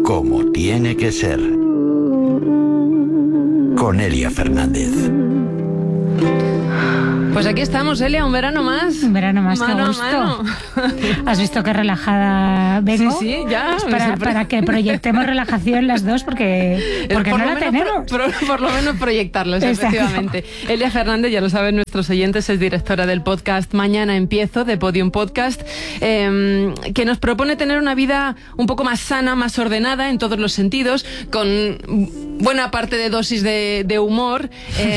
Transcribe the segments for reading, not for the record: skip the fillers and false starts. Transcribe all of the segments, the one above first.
como tiene que ser. Con Elia Fernández. Pues aquí estamos, Elia, un verano más. Un verano más, mano qué gusto. a mano. ¿Has visto qué relajada vengo? Sí, ya. Es para que proyectemos relajación las dos, porque no la tenemos. Por lo menos proyectarlos, efectivamente. Elia Fernández, ya lo saben nuestros oyentes, es directora del podcast Mañana Empiezo, de Podium Podcast, que nos propone tener una vida un poco más sana, más ordenada en todos los sentidos, con buena parte de dosis de humor,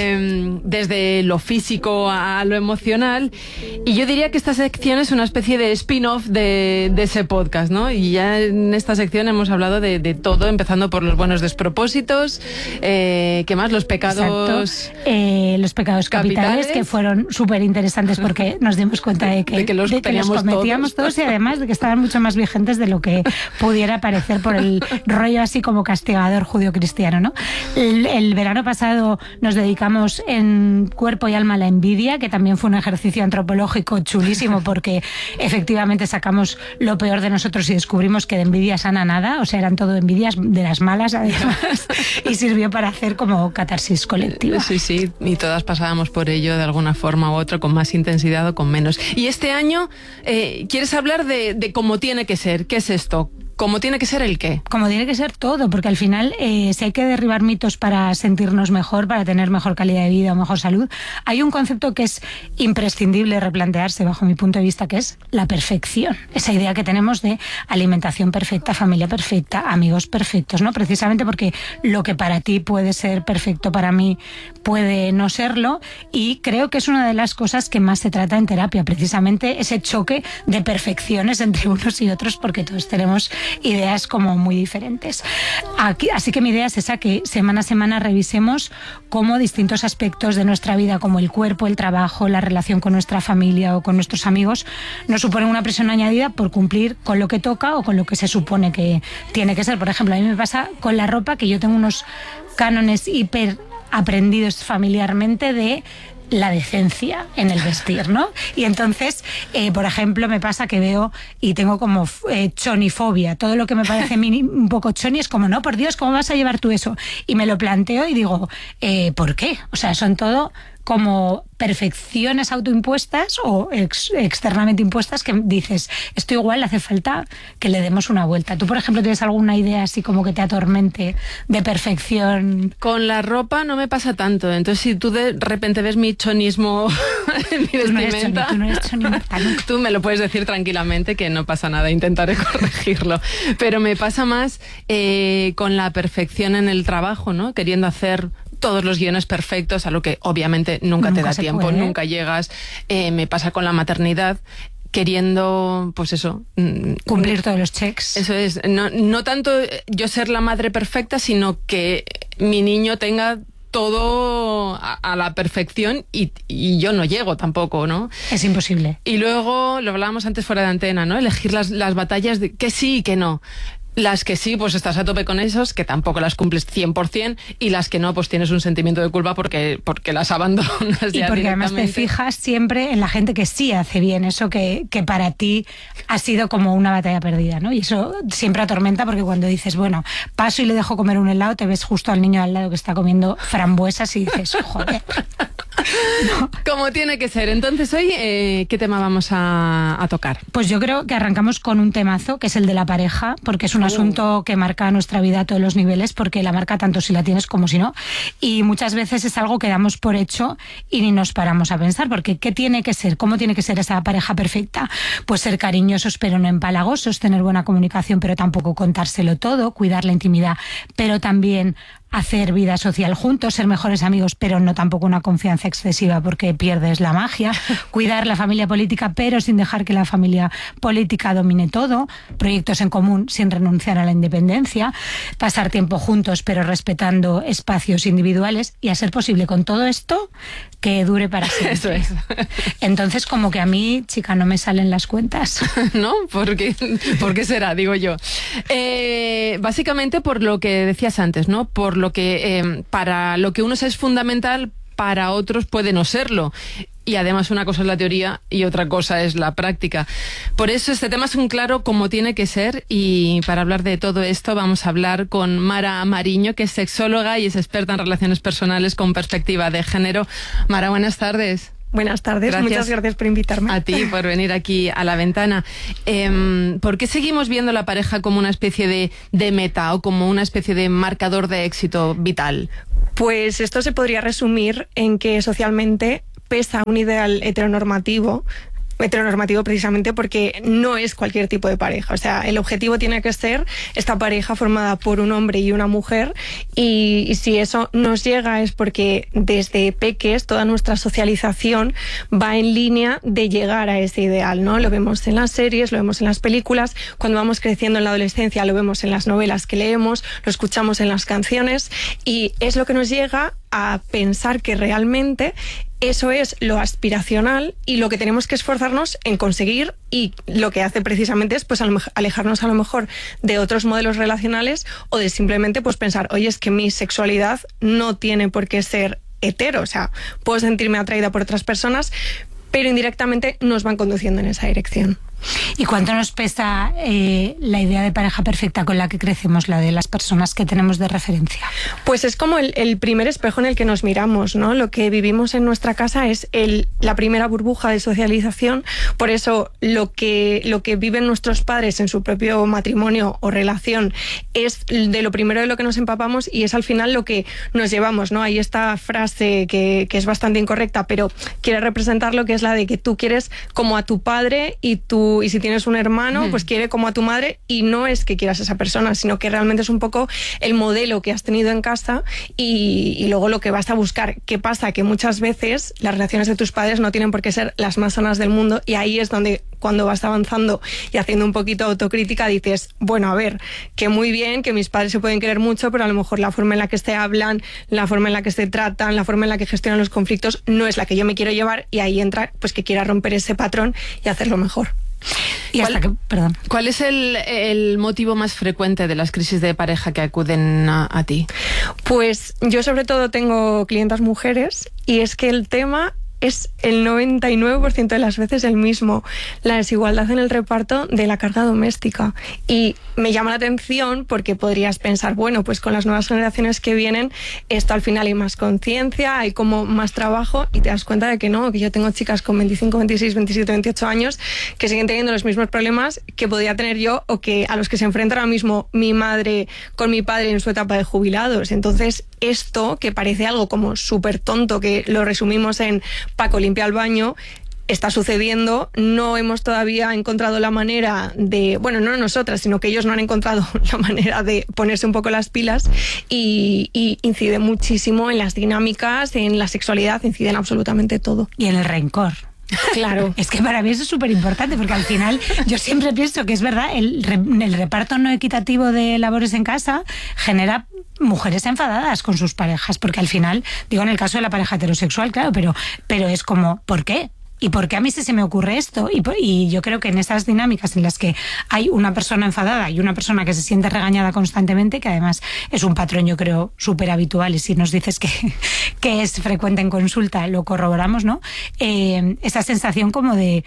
desde lo físico a lo emocional, y yo diría que esta sección es una especie de spin-off de ese podcast, ¿no? Y ya en esta sección hemos hablado de todo, empezando por los buenos despropósitos, ¿qué más? Los pecados... los pecados capitales, que fueron súper interesantes porque nos dimos cuenta de que los cometíamos todos, y además de que estaban mucho más vigentes de lo que pudiera parecer por el rollo así como castigador judio-cristiano, ¿no? El verano pasado nos dedicamos en cuerpo y alma a la envidia, que también fue un ejercicio antropológico chulísimo, porque efectivamente sacamos lo peor de nosotros y descubrimos que de envidia sana nada, o sea, eran todo envidias de las malas además, y sirvió para hacer como catarsis colectiva. Sí, y todas pasábamos por ello de alguna forma u otra, con más intensidad o con menos. Y este año quieres hablar de cómo tiene que ser. ¿Qué es esto? ¿Cómo tiene que ser el qué? Como tiene que ser todo, porque al final, si hay que derribar mitos para sentirnos mejor, para tener mejor calidad de vida o mejor salud, hay un concepto que es imprescindible replantearse, bajo mi punto de vista, que es la perfección. Esa idea que tenemos de alimentación perfecta, familia perfecta, amigos perfectos, ¿no? Precisamente porque lo que para ti puede ser perfecto, para mí puede no serlo, y creo que es una de las cosas que más se trata en terapia, precisamente ese choque de perfecciones entre unos y otros, porque todos tenemos ideas como muy diferentes. Así que mi idea es esa, que semana a semana revisemos cómo distintos aspectos de nuestra vida, como el cuerpo, el trabajo, la relación con nuestra familia o con nuestros amigos, nos suponen una presión añadida por cumplir con lo que toca o con lo que se supone que tiene que ser. Por ejemplo, a mí me pasa con la ropa, que yo tengo unos cánones hiper aprendidos familiarmente de la decencia en el vestir, ¿no? Y entonces, por ejemplo, me pasa que veo y tengo como chonifobia. Todo lo que me parece un poco choni es como, no, por Dios, ¿cómo vas a llevar tú eso? Y me lo planteo y digo, ¿por qué? O sea, son todo como perfecciones autoimpuestas o externamente impuestas, que dices, esto igual hace falta que le demos una vuelta. ¿Tú, por ejemplo, tienes alguna idea así como que te atormente de perfección? Con la ropa no me pasa tanto. Entonces, si tú de repente ves mi chonismo en mi vestimenta, tú no eres choni, tú me lo puedes decir tranquilamente, que no pasa nada, intentaré corregirlo. Pero me pasa más con la perfección en el trabajo, ¿no? Queriendo hacer todos los guiones perfectos, a lo que obviamente nunca te da tiempo, nunca llegas. Me pasa con la maternidad, queriendo, pues eso, cumplir todos los checks. Eso es, no tanto yo ser la madre perfecta, sino que mi niño tenga todo a la perfección y yo no llego tampoco, ¿no? Es imposible. Y luego, lo hablábamos antes fuera de antena, ¿no? Elegir las batallas de que sí y que no. Las que sí, pues estás a tope con esos, que tampoco las cumples 100%, y las que no, pues tienes un sentimiento de culpa porque las abandonas ya. Y porque además te fijas siempre en la gente que sí hace bien eso que para ti ha sido como una batalla perdida, ¿no? Y eso siempre atormenta, porque cuando dices, bueno, paso y le dejo comer un helado, te ves justo al niño al lado que está comiendo frambuesas y dices, joder. No. Como tiene que ser. Entonces hoy, ¿qué tema vamos a tocar? Pues yo creo que arrancamos con un temazo, que es el de la pareja, porque es un asunto que marca nuestra vida a todos los niveles, porque la marca tanto si la tienes como si no, y muchas veces es algo que damos por hecho y ni nos paramos a pensar, porque ¿qué tiene que ser? ¿Cómo tiene que ser esa pareja perfecta? Pues ser cariñosos pero no empalagosos, tener buena comunicación pero tampoco contárselo todo, cuidar la intimidad pero también hacer vida social juntos, ser mejores amigos, pero no tampoco una confianza excesiva porque pierdes la magia, cuidar la familia política, pero sin dejar que la familia política domine todo, proyectos en común sin renunciar a la independencia, pasar tiempo juntos, pero respetando espacios individuales, y a ser posible con todo esto que dure para siempre. Eso es. Entonces, como que a mí, chica, no me salen las cuentas. ¿No? ¿Por qué será? Digo yo. Básicamente por lo que decías antes, ¿no? Por lo que para lo que unos es fundamental, para otros puede no serlo. Y además una cosa es la teoría y otra cosa es la práctica. Por eso este tema es un claro como tiene que ser, y para hablar de todo esto vamos a hablar con Mara Mariño, que es sexóloga y es experta en relaciones personales con perspectiva de género. Mara, buenas tardes. Buenas tardes, muchas gracias por invitarme. A ti por venir aquí a La Ventana. ¿Por qué seguimos viendo la pareja como una especie de meta o como una especie de marcador de éxito vital? Pues esto se podría resumir en que socialmente pesa un ideal heteronormativo precisamente porque no es cualquier tipo de pareja. O sea, el objetivo tiene que ser esta pareja formada por un hombre y una mujer, y si eso nos llega es porque desde peques toda nuestra socialización va en línea de llegar a ese ideal, ¿no? Lo vemos en las series, lo vemos en las películas, cuando vamos creciendo en la adolescencia lo vemos en las novelas que leemos, lo escuchamos en las canciones, y es lo que nos llega a pensar que realmente eso es lo aspiracional y lo que tenemos que esforzarnos en conseguir, y lo que hace precisamente es pues alejarnos a lo mejor de otros modelos relacionales, o de simplemente pues pensar, oye, es que mi sexualidad no tiene por qué ser hetero, o sea, puedo sentirme atraída por otras personas, pero indirectamente nos van conduciendo en esa dirección. ¿Y cuánto nos pesa la idea de pareja perfecta con la que crecemos, la de las personas que tenemos de referencia? Pues es como el primer espejo en el que nos miramos, ¿no? Lo que vivimos en nuestra casa es la primera burbuja de socialización. Por eso lo que viven nuestros padres en su propio matrimonio o relación es de lo primero de lo que nos empapamos, y es al final lo que nos llevamos, ¿no? Hay esta frase que es bastante incorrecta, pero quiere representar lo que es la de que tú quieres como a tu padre, y si tienes un hermano, pues quiere como a tu madre, y no es que quieras a esa persona, sino que realmente es un poco el modelo que has tenido en casa y luego lo que vas a buscar. ¿Qué pasa? Que muchas veces las relaciones de tus padres no tienen por qué ser las más sanas del mundo, y ahí es donde, cuando vas avanzando y haciendo un poquito de autocrítica, dices, bueno, a ver, que muy bien, que mis padres se pueden querer mucho, pero a lo mejor la forma en la que se hablan, la forma en la que se tratan, la forma en la que gestionan los conflictos no es la que yo me quiero llevar, y ahí entra pues que quiera romper ese patrón y hacerlo mejor. ¿Cuál es el motivo más frecuente de las crisis de pareja que acuden a ti? Pues yo sobre todo tengo clientas mujeres, y es que el tema es el 99% de las veces el mismo: la desigualdad en el reparto de la carga doméstica. Y me llama la atención porque podrías pensar, bueno, pues con las nuevas generaciones que vienen, esto al final hay más conciencia, hay como más trabajo, y te das cuenta de que no, que yo tengo chicas con 25, 26, 27, 28 años que siguen teniendo los mismos problemas que podría tener yo, o que a los que se enfrenta ahora mismo mi madre con mi padre en su etapa de jubilados. Entonces, esto, que parece algo como súper tonto, que lo resumimos en Paco limpia el baño, está sucediendo. No hemos todavía encontrado la manera de, bueno, no nosotras, sino que ellos no han encontrado la manera de ponerse un poco las pilas, y incide muchísimo en las dinámicas, en la sexualidad, incide en absolutamente todo. Y en el rencor. Claro. Es que para mí eso es súper importante, porque al final yo siempre pienso que es verdad, el reparto no equitativo de labores en casa genera mujeres enfadadas con sus parejas, porque al final, digo, en el caso de la pareja heterosexual, claro, pero es como, ¿por qué? ¿Y por qué a mí se me ocurre esto? Y yo creo que en esas dinámicas en las que hay una persona enfadada y una persona que se siente regañada constantemente, que además es un patrón, yo creo, súper habitual, y si nos dices que es frecuente en consulta, lo corroboramos, ¿no? Esa sensación como de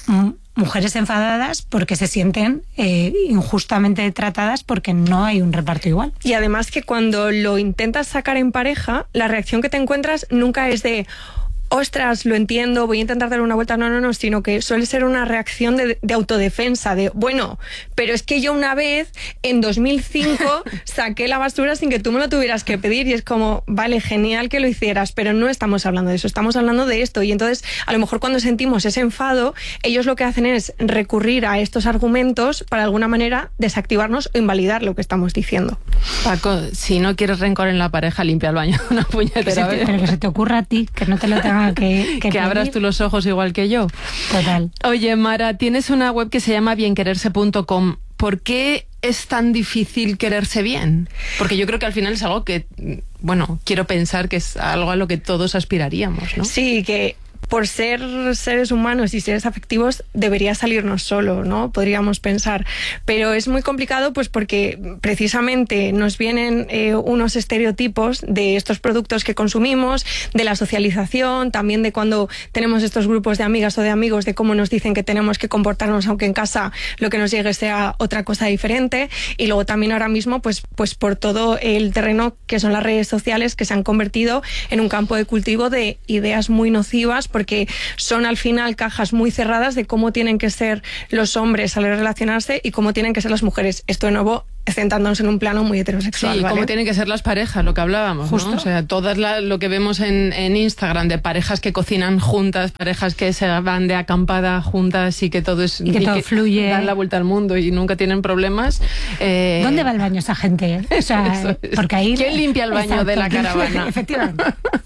mujeres enfadadas porque se sienten injustamente tratadas porque no hay un reparto igual. Y además que cuando lo intentas sacar en pareja, la reacción que te encuentras nunca es de ostras, lo entiendo, voy a intentar dar una vuelta. No, sino que suele ser una reacción de autodefensa, de, bueno, pero es que yo una vez, en 2005, saqué la basura sin que tú me lo tuvieras que pedir, y es como, vale, genial que lo hicieras, pero no estamos hablando de eso, estamos hablando de esto. Y entonces, a lo mejor cuando sentimos ese enfado, ellos lo que hacen es recurrir a estos argumentos para de alguna manera desactivarnos o invalidar lo que estamos diciendo. Paco, si no quieres rencor en la pareja, limpia el baño una puñetera vez. Pero que se te ocurra a ti, que no te lo tenga que abras tú los ojos igual que yo. Total. Oye, Mara, tienes una web que se llama bienquererse.com. ¿Por qué es tan difícil quererse bien? Porque yo creo que al final es algo que, bueno, quiero pensar que es algo a lo que todos aspiraríamos, ¿no? Sí, que por ser seres humanos y seres afectivos debería salirnos solo, ¿no? Podríamos pensar. Pero es muy complicado pues porque precisamente nos vienen unos estereotipos de estos productos que consumimos, de la socialización, también de cuando tenemos estos grupos de amigas o de amigos, de cómo nos dicen que tenemos que comportarnos aunque en casa lo que nos llegue sea otra cosa diferente. Y luego también ahora mismo pues por todo el terreno que son las redes sociales, que se han convertido en un campo de cultivo de ideas muy nocivas, porque son al final cajas muy cerradas de cómo tienen que ser los hombres al relacionarse y cómo tienen que ser las mujeres. Esto de nuevo centrándonos en un plano muy heterosexual. Sí, ¿vale? cómo tienen que ser las parejas, lo que hablábamos, Justo. ¿no? O sea, todas lo que vemos en Instagram de parejas que cocinan juntas, parejas que se van de acampada juntas y que todo es... Y que todo fluye. Dan la vuelta al mundo y nunca tienen problemas. ¿Dónde va el baño esa gente? O sea, Eso es. porque ahí... ¿Quién limpia el baño de la caravana? Efectivamente.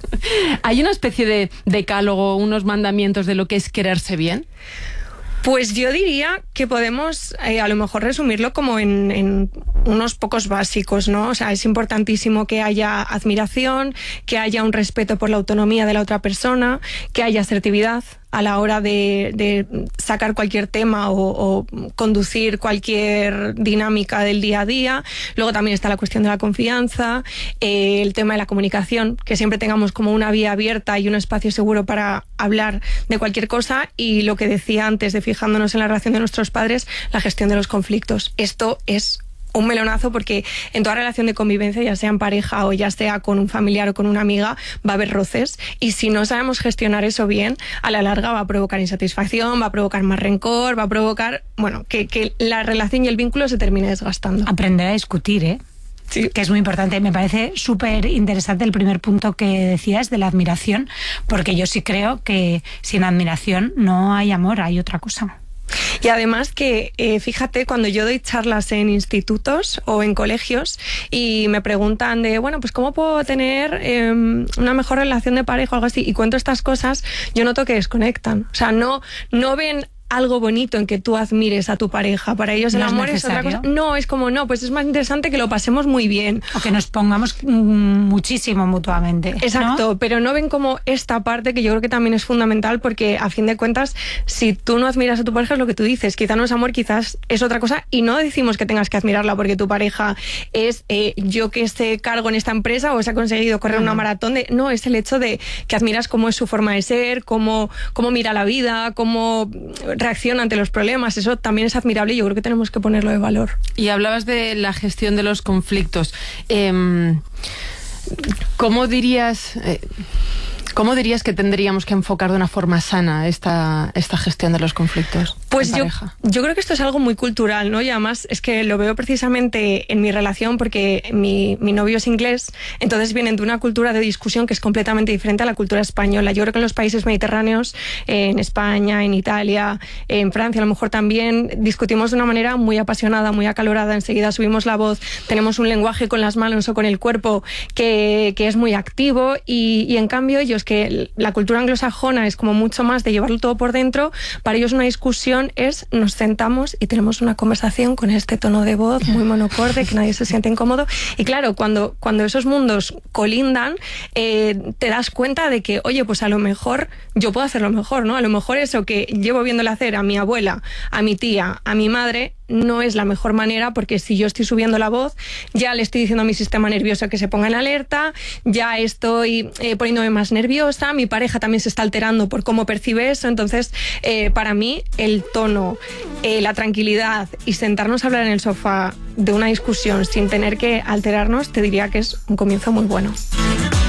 ¿Hay una especie de decálogo, unos mandamientos de lo que es quererse bien? Pues yo diría que podemos a lo mejor resumirlo como en unos pocos básicos, ¿no? O sea, es importantísimo que haya admiración, que haya un respeto por la autonomía de la otra persona, que haya asertividad a la hora de sacar cualquier tema o conducir cualquier dinámica del día a día. Luego también está la cuestión de la confianza, el tema de la comunicación, que siempre tengamos como una vía abierta y un espacio seguro para hablar de cualquier cosa. Y lo que decía antes, de fijándonos en la relación de nuestros padres, la gestión de los conflictos. Esto es un melonazo porque en toda relación de convivencia, ya sea en pareja o ya sea con un familiar o con una amiga, va a haber roces, y si no sabemos gestionar eso bien, a la larga va a provocar insatisfacción, va a provocar más rencor, va a provocar, bueno, que la relación y el vínculo se termine desgastando. Aprender a discutir, ¿eh? Sí. Que es muy importante. Me parece súper interesante el primer punto que decías de la admiración, porque yo sí creo que sin admiración no hay amor, hay otra cosa. Y además que, fíjate, cuando yo doy charlas en institutos o en colegios y me preguntan de, bueno, pues ¿cómo puedo tener una mejor relación de pareja o algo así? Y cuento estas cosas, yo noto que desconectan. O sea, no ven algo bonito en que tú admires a tu pareja. Para ellos el No es amor es otra necesario. cosa. No, es como, no, pues es más interesante que lo pasemos muy bien. O que nos pongamos muchísimo mutuamente, ¿no? Exacto, pero no ven como esta parte que yo creo que también es fundamental, porque a fin de cuentas, si tú no admiras a tu pareja, es lo que tú dices, quizá no es amor, quizás es otra cosa, y no decimos que tengas que admirarla porque tu pareja es yo que esté cargo en esta empresa o se ha conseguido correr una maratón de... No, es el hecho de que admiras cómo es su forma de ser, cómo mira la vida, cómo reacciona ante los problemas. Eso también es admirable y yo creo que tenemos que ponerlo de valor. Y hablabas de la gestión de los conflictos. ¿Cómo dirías que tendríamos que enfocar de una forma sana esta gestión de los conflictos? Pues en yo pareja? creo que esto es algo muy cultural, ¿no? Y además es que lo veo precisamente en mi relación, porque mi novio es inglés, entonces vienen de una cultura de discusión que es completamente diferente a la cultura española. Yo creo que en los países mediterráneos, en España, en Italia, en Francia, a lo mejor también discutimos de una manera muy apasionada, muy acalorada, enseguida subimos la voz, tenemos un lenguaje con las manos o con el cuerpo que es muy activo, y en cambio ellos, que la cultura anglosajona es como mucho más de llevarlo todo por dentro, para ellos una discusión es nos sentamos y tenemos una conversación con este tono de voz muy monocorde, que nadie se siente incómodo. Y claro, cuando esos mundos colindan, te das cuenta de que, oye, pues a lo mejor yo puedo hacerlo mejor, ¿no? A lo mejor eso que llevo viéndole hacer a mi abuela, a mi tía, a mi madre, no es la mejor manera, porque si yo estoy subiendo la voz, ya le estoy diciendo a mi sistema nervioso que se ponga en alerta, ya estoy poniéndome más nerviosa, mi pareja también se está alterando por cómo percibe eso. Entonces, para mí, el tono, la tranquilidad y sentarnos a hablar en el sofá de una discusión sin tener que alterarnos, te diría que es un comienzo muy bueno.